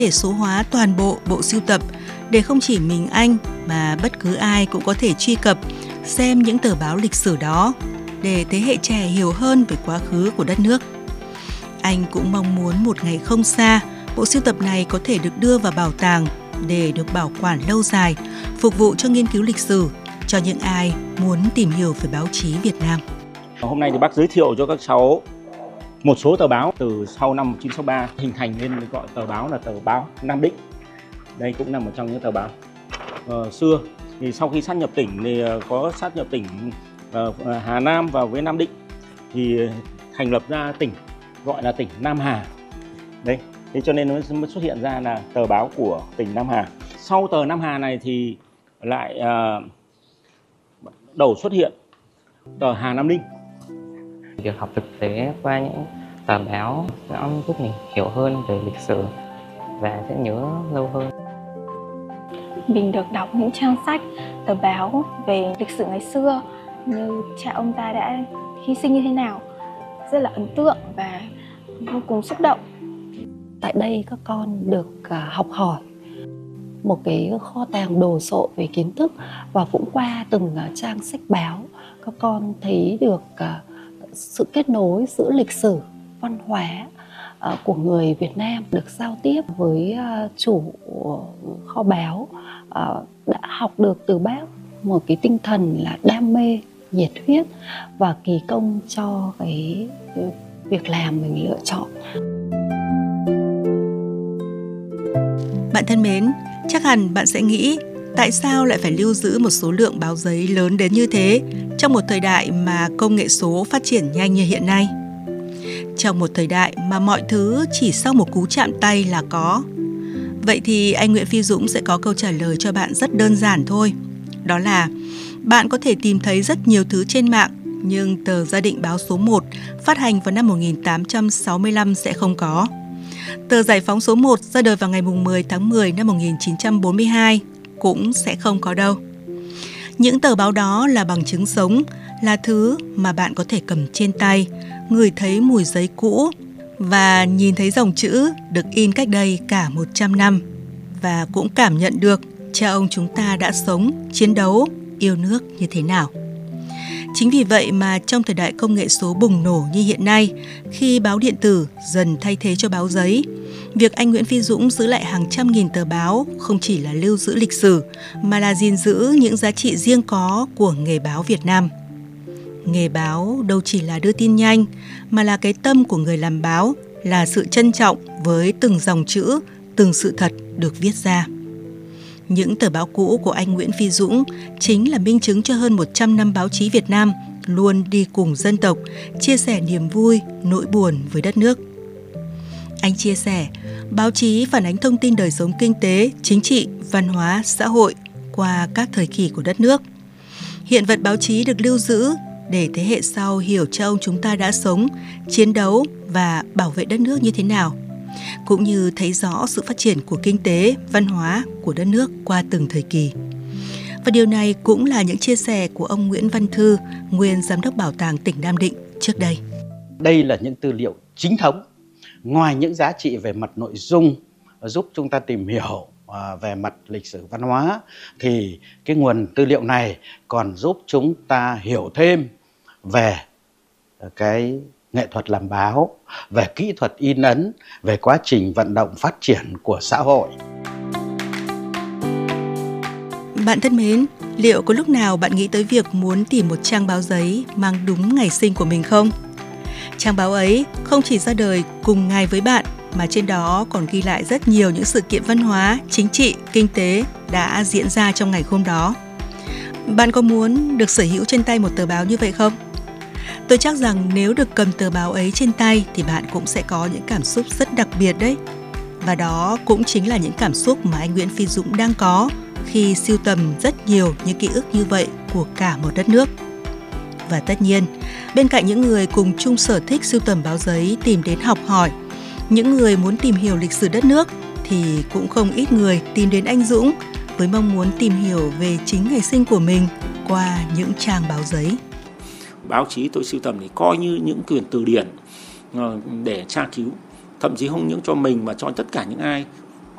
để số hóa toàn bộ bộ sưu tập để không chỉ mình anh mà bất cứ ai cũng có thể truy cập, xem những tờ báo lịch sử đó để thế hệ trẻ hiểu hơn về quá khứ của đất nước. Anh cũng mong muốn một ngày không xa, bộ sưu tập này có thể được đưa vào bảo tàng để được bảo quản lâu dài, phục vụ cho nghiên cứu lịch sử cho những ai muốn tìm hiểu về báo chí Việt Nam. Hôm nay thì bác giới thiệu cho các cháu một số tờ báo từ sau năm 1963 hình thành nên gọi tờ báo là tờ báo Nam Định. Đây cũng là một trong những tờ báo xưa. Thì sau khi sát nhập tỉnh thì có sát nhập tỉnh Hà Nam vào với Nam Định thì thành lập ra tỉnh gọi là tỉnh Nam Hà. Đấy, thế cho nên nó mới xuất hiện ra là tờ báo của tỉnh Nam Hà. Sau tờ Nam Hà này thì lại đầu xuất hiện tờ Hà Nam Ninh. Việc học thực tế qua những tờ báo sẽ giúp mình hiểu hơn về lịch sử và sẽ nhớ lâu hơn. Mình được đọc những trang sách, tờ báo về lịch sử ngày xưa như cha ông ta đã hy sinh như thế nào, rất là ấn tượng và vô cùng xúc động. Tại đây các con được học hỏi một cái kho tàng đồ sộ về kiến thức, và cũng qua từng trang sách báo các con thấy được sự kết nối giữa lịch sử, văn hóa của người Việt Nam, được giao tiếp với chủ kho báo, đã học được từ bác một cái tinh thần là đam mê, nhiệt huyết và kỳ công cho cái việc làm mình lựa chọn. Bạn thân mến, chắc hẳn bạn sẽ nghĩ tại sao lại phải lưu giữ một số lượng báo giấy lớn đến như thế trong một thời đại mà công nghệ số phát triển nhanh như hiện nay. Trong một thời đại mà mọi thứ chỉ sau một cú chạm tay là có. Vậy thì anh Nguyễn Phi Dũng sẽ có câu trả lời cho bạn rất đơn giản thôi. Đó là bạn có thể tìm thấy rất nhiều thứ trên mạng, nhưng tờ Gia Định báo số 1 phát hành vào năm 1865 sẽ không có. Tờ Giải phóng số 1 ra đời vào ngày 10 tháng 10 năm 1942 cũng sẽ không có đâu. Những tờ báo đó là bằng chứng sống, là thứ mà bạn có thể cầm trên tay, ngửi thấy mùi giấy cũ và nhìn thấy dòng chữ được in cách đây cả 100 năm, và cũng cảm nhận được cha ông chúng ta đã sống, chiến đấu, yêu nước như thế nào. Chính vì vậy mà trong thời đại công nghệ số bùng nổ như hiện nay, khi báo điện tử dần thay thế cho báo giấy, việc anh Nguyễn Phi Dũng giữ lại hàng trăm nghìn tờ báo không chỉ là lưu giữ lịch sử, mà là gìn giữ những giá trị riêng có của nghề báo Việt Nam. Nghề báo đâu chỉ là đưa tin nhanh, mà là cái tâm của người làm báo, là sự trân trọng với từng dòng chữ, từng sự thật được viết ra. Những tờ báo cũ của anh Nguyễn Phi Dũng chính là minh chứng cho hơn 100 năm báo chí Việt Nam luôn đi cùng dân tộc, chia sẻ niềm vui, nỗi buồn với đất nước. Anh chia sẻ, báo chí phản ánh thông tin đời sống kinh tế, chính trị, văn hóa, xã hội qua các thời kỳ của đất nước. Hiện vật báo chí được lưu giữ để thế hệ sau hiểu cha ông chúng ta đã sống, chiến đấu và bảo vệ đất nước như thế nào, cũng như thấy rõ sự phát triển của kinh tế, văn hóa của đất nước qua từng thời kỳ. Và điều này cũng là những chia sẻ của ông Nguyễn Văn Thư, nguyên Giám đốc Bảo tàng tỉnh Nam Định trước đây. Đây là những tư liệu chính thống. Ngoài những giá trị về mặt nội dung giúp chúng ta tìm hiểu về mặt lịch sử văn hóa, thì cái nguồn tư liệu này còn giúp chúng ta hiểu thêm về cái nghệ thuật làm báo, về kỹ thuật in ấn, về quá trình vận động phát triển của xã hội. Bạn thân mến, liệu có lúc nào bạn nghĩ tới việc muốn tìm một trang báo giấy mang đúng ngày sinh của mình không? Trang báo ấy không chỉ ra đời cùng ngày với bạn, mà trên đó còn ghi lại rất nhiều những sự kiện văn hóa, chính trị, kinh tế đã diễn ra trong ngày hôm đó. Bạn có muốn được sở hữu trên tay một tờ báo như vậy không? Tôi chắc rằng nếu được cầm tờ báo ấy trên tay thì bạn cũng sẽ có những cảm xúc rất đặc biệt đấy. Và đó cũng chính là những cảm xúc mà anh Nguyễn Phi Dũng đang có khi sưu tầm rất nhiều những ký ức như vậy của cả một đất nước. Và tất nhiên, bên cạnh những người cùng chung sở thích sưu tầm báo giấy tìm đến học hỏi, những người muốn tìm hiểu lịch sử đất nước, thì cũng không ít người tìm đến anh Dũng với mong muốn tìm hiểu về chính ngày sinh của mình qua những trang báo giấy. Báo chí tôi sưu tầm thì coi như những quyển từ điển để tra cứu, thậm chí không những cho mình mà cho tất cả những ai